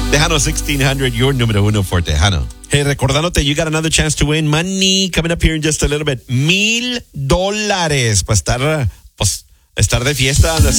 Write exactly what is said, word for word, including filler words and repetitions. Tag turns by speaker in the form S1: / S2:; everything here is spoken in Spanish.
S1: Tejano sixteen hundred, your número uno for Tejano. Hey, recordándote, you got another chance to win money coming up here in just a little bit. Mil dólares para estar, pues, estar de fiesta.